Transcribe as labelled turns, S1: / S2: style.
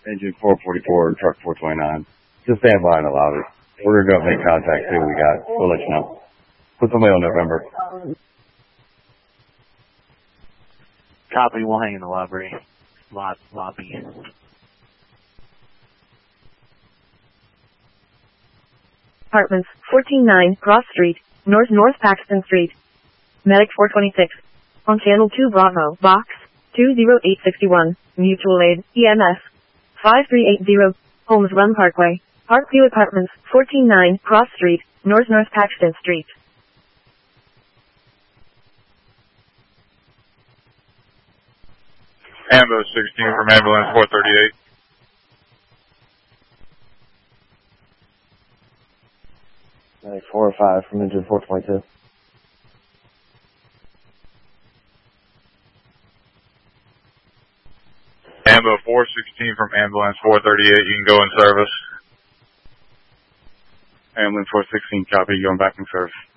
S1: Engine 444, truck 429. Just stand by in the lobby. We're going to go make contact, see what we got. We'll let you know. Put somebody on November.
S2: Copy, we'll hang in the lobby.
S3: Apartments, 14-9, Cross Street, North Paxton Street. Medic 426. On Channel 2 Bravo, Box 20861, Mutual Aid, EMS 5380, Holmes Run Parkway, Parkview Apartments, 14-9, Cross Street, North Paxton Street.
S4: Ambo 16 from ambulance 438.
S1: Medic 405 from engine 422.
S4: Ambo 416 from ambulance 438. You can go in service.
S1: Ambulance 416, copy. Going back in service.